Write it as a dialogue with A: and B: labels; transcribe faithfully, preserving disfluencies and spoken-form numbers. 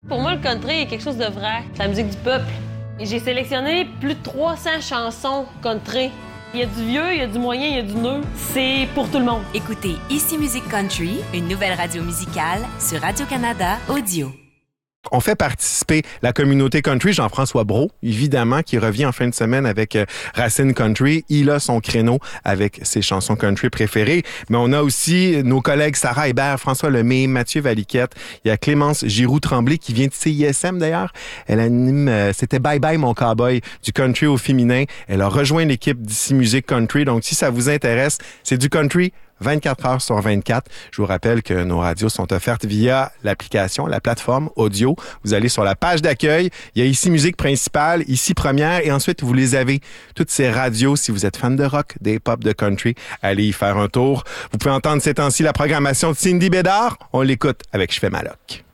A: Pour moi, le country est quelque chose de vrai. C'est la musique du peuple. Et j'ai sélectionné plus de trois cents chansons country. Il y a du vieux, il y a du moyen, il y a du neuf. C'est pour tout le monde.
B: Écoutez Ici Musique Country, une nouvelle radio musicale sur Radio-Canada Audio.
C: On fait participer la communauté country, Jean-François Brault, évidemment, qui revient en fin de semaine avec euh, Racine Country. Il a son créneau avec ses chansons country préférées. Mais on a aussi nos collègues Sarah Hébert, François Lemay, Mathieu Valiquette. Il y a Clémence Giroux-Tremblay qui vient de C I S M d'ailleurs. Elle anime, euh, c'était Bye Bye mon cowboy, du country au féminin. Elle a rejoint l'équipe d'Ici Musique Country. Donc, si ça vous intéresse, c'est du country vingt-quatre heures sur vingt-quatre. Je vous rappelle que nos radios sont offertes via l'application, la plateforme audio. Vous allez sur la page d'accueil. Il y a Ici Musique principale, Ici Première, et ensuite, vous les avez. Toutes ces radios, si vous êtes fan de rock, des pop, de country, allez y faire un tour. Vous pouvez entendre ces temps-ci la programmation de Cindy Bédard. On l'écoute avec Je fais ma loc.